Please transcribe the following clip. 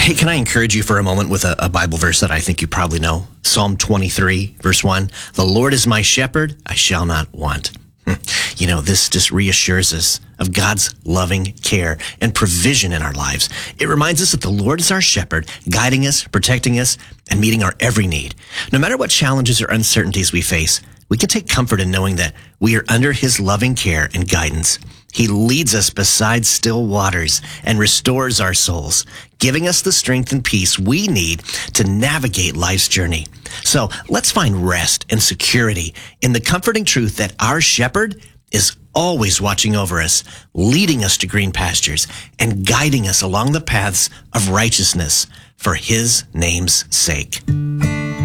Hey, can I encourage you for a moment with a Bible verse that I think you probably know? Psalm 23, verse 1. The Lord is my shepherd, I shall not want. You know, this just reassures us of God's loving care and provision in our lives. It reminds us that the Lord is our shepherd, guiding us, protecting us, and meeting our every need. No matter what challenges or uncertainties we face, we can take comfort in knowing that we are under his loving care and guidance. He leads us beside still waters and restores our souls, giving us the strength and peace we need to navigate life's journey. So let's find rest and security in the comforting truth that our shepherd is always watching over us, leading us to green pastures, and guiding us along the paths of righteousness for his name's sake.